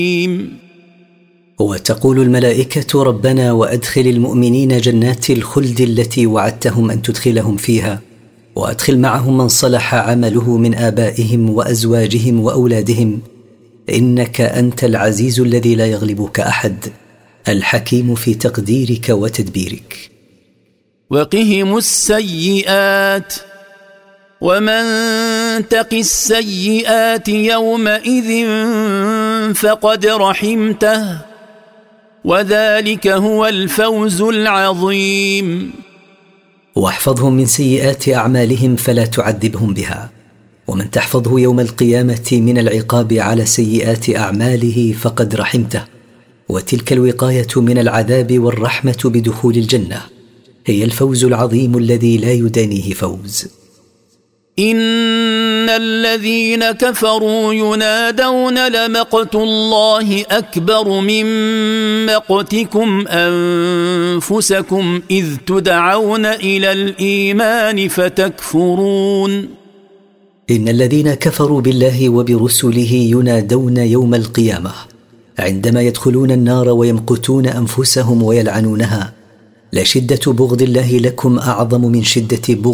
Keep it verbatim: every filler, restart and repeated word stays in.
وتقول الملائكة ربنا وأدخل المؤمنين جنات الخلد التي وعدتهم أن تدخلهم فيها، وأدخل معهم من صلح عمله من آبائهم وأزواجهم وأولادهم، إنك أنت العزيز الذي لا يغلبك أحد، الحكيم في تقديرك وتدبيرك. وقهم السيئات ومن تق السيئات يومئذ فقد رحمته وذلك هو الفوز العظيم. واحفظهم من سيئات أعمالهم فلا تعذبهم بها، ومن تحفظه يوم القيامة من العقاب على سيئات أعماله فقد رحمته، وتلك الوقاية من العذاب والرحمة بدخول الجنة هي الفوز العظيم الذي لا يدانيه فوز. إن الذين كفروا ينادون لمقت الله أكبر من مقتكم أنفسكم إذ تدعون إلى الإيمان فتكفرون. إن الذين كفروا بالله وبرسله ينادون يوم القيامة عندما يدخلون النار ويمقتون أنفسهم ويلعنونها، لشدة بغض الله لكم أعظم من شدة بغض